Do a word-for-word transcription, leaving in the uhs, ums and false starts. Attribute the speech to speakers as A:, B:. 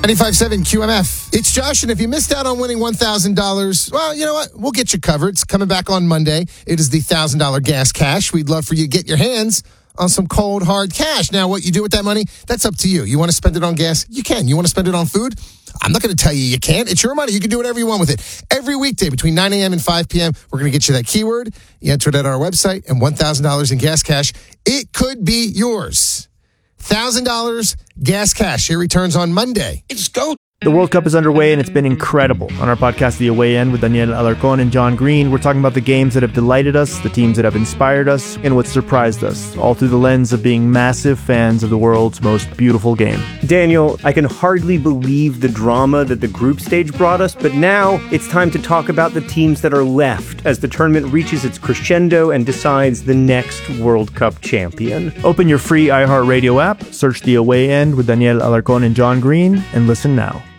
A: ninety-five point seven Q M F. It's Josh, and if you missed out on winning one thousand dollars, well, you know what? We'll get you covered. It's coming back on Monday. It is the one thousand dollars gas cash. We'd love for you to get your hands on some cold, hard cash. Now, what you do with that money, that's up to you. You want to spend it on gas? You can. You want to spend it on food? I'm not going to tell you you can't. It's your money. You can do whatever you want with it. Every weekday between nine a.m. and five p.m., we're going to get you that keyword. You enter it at our website, and one thousand dollars in gas cash, it could be yours. one thousand dollars gas cash. It returns on Monday.
B: It's go.
C: The World Cup is underway, and it's been incredible. On our podcast, The Away End, with Daniel Alarcón and John Green, we're talking about the games that have delighted us, the teams that have inspired us, and what surprised us, all through the lens of being massive fans of the world's most beautiful game.
D: Daniel, I can hardly believe the drama that the group stage brought us, but now it's time to talk about the teams that are left as the tournament reaches its crescendo and decides the next World Cup champion.
C: Open your free iHeartRadio app, search The Away End with Daniel Alarcón and John Green, and listen now.